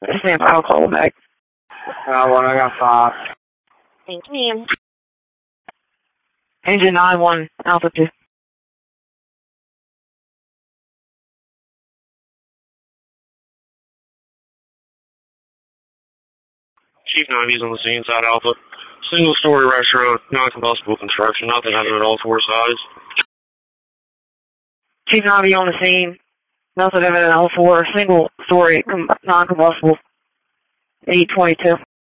Sam, I'll call back. Well, I got 5. Thank you. Engine 9-1, Alpha 2. Chief 90's on the scene, side Alpha. Single-story restaurant, non-combustible construction, nothing happened at all 4 sides. Chief 90 on the scene. Nothing evident at all 4. Single story, non-combustible. 822.